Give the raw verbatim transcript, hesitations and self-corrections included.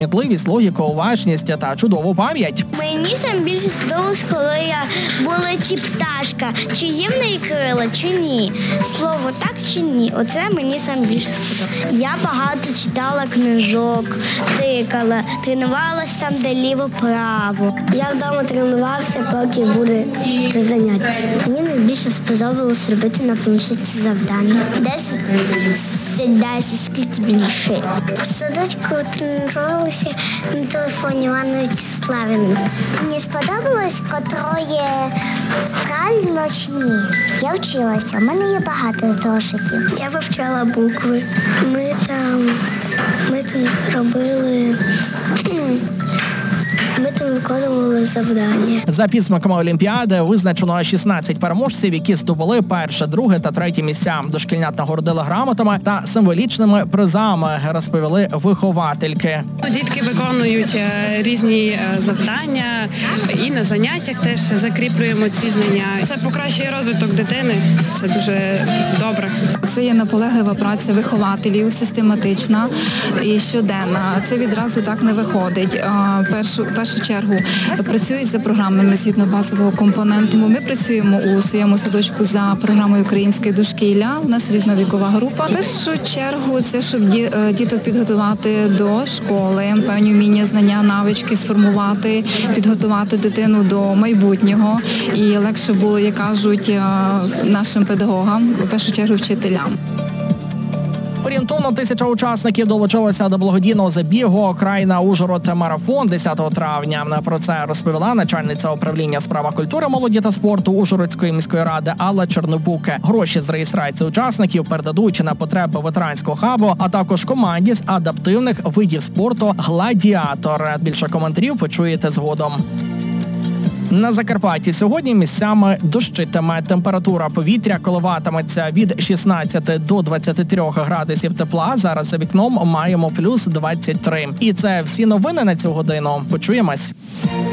Мітливість, логіку, уважність та чудову пам'ять. Мені сам більше сподобалось, коли я була ці пташка. Чи є в неї крила, чи ні. Слово так чи ні. Оце мені сам більше сподобалось. Я багато читала книжок, тикала, тренувалася там, де ліво-право. Я вдома тренувався, поки буде це заняття. Мені найбільше сподобалось робити на планшеті завдання. Десь десь скільки більше. В садочку тренувалася на телефоні Івана Вячеславівна. Мені сподобалось, котрої правильно чи ні. Я вчилася, у мене є багато зошитів. Я вивчала букви. Ми там, ми там робили... Ми там виконували завдання. За підсумками Олімпіади визначено шістнадцять переможців, які здобули перше, друге та третє місця. Дошкільнят нагородили грамотами та символічними призами, розповіли виховательки. Дітки виконують різні завдання і на заняттях теж закріплюємо ці знання. Це покращує розвиток дитини, це дуже добре. Це є наполеглива праця вихователів, систематична і щоденна. Це відразу так не виходить. Першу, в першу чергу працюють за програмами згідно базового компоненту. Ми працюємо у своєму садочку за програмою «Українське дошкілля». У нас різна вікова група. В першу чергу це, щоб діток підготувати до школи, певні вміння, знання, навички сформувати, підготувати дитину до майбутнього. І легше було, як кажуть, нашим педагогам, в першу чергу вчителям. Орієнтовно тисяча учасників долучилося до благодійного забігу «Крайна Ужгород-марафон» десятого травня. Про це розповіла начальниця управління справа культури, молоді та спорту Ужгородської міської ради Алла Чернобук. Гроші з реєстрації учасників передадуть на потреби ветеранського хабу, а також команді з адаптивних видів спорту «Гладіатор». Більше коментарів почуєте згодом. На Закарпатті сьогодні місцями дощитиме. Температура повітря коливатиметься від шістнадцяти до двадцяти трьох градусів тепла. Зараз за вікном маємо плюс двадцять три. І це всі новини на цю годину. Почуємось.